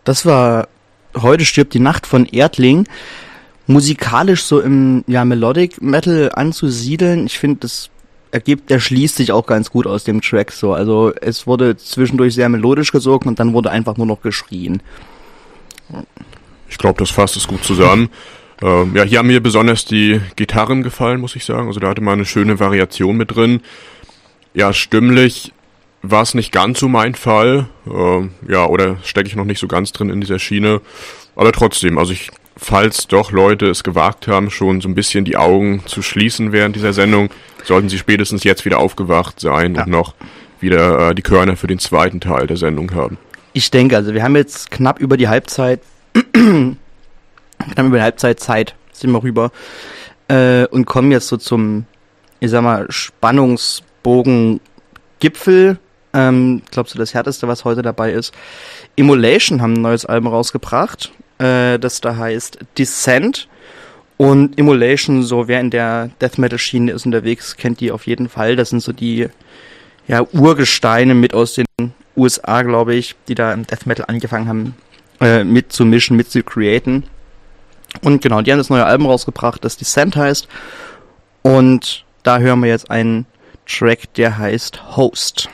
Das war Heute stirbt die Nacht von Erdling. Musikalisch so im Melodic Metal anzusiedeln, ich finde, der schließt sich auch ganz gut aus dem Track so. Also es wurde zwischendurch sehr melodisch gesungen und dann wurde einfach nur noch geschrien. Ich glaube, das fasst es gut zusammen. Hier haben mir besonders die Gitarren gefallen, muss ich sagen. Also da hatte man eine schöne Variation mit drin. Ja, stimmlich war es nicht ganz so mein Fall. Oder stecke ich noch nicht so ganz drin in dieser Schiene. Aber trotzdem, falls doch Leute es gewagt haben, schon so ein bisschen die Augen zu schließen während dieser Sendung, sollten sie spätestens jetzt wieder aufgewacht sein und noch wieder die Körner für den zweiten Teil der Sendung haben. Ich denke, also wir haben jetzt knapp über die Halbzeit Zeit sind wir rüber und kommen jetzt so zum, Spannungsbogen Gipfel. Glaubst du, das Härteste, was heute dabei ist? Immolation haben ein neues Album rausgebracht, das da heißt Descent. Und Immolation, so wer in der Death Metal Schiene ist unterwegs, kennt die auf jeden Fall. Das sind so die Urgesteine mit aus den USA, glaube ich, die da im Death Metal angefangen haben, mitzumischen, mitzucreaten. Und genau, die haben das neue Album rausgebracht, das Descent heißt. Und da hören wir jetzt einen Track, der heißt Host.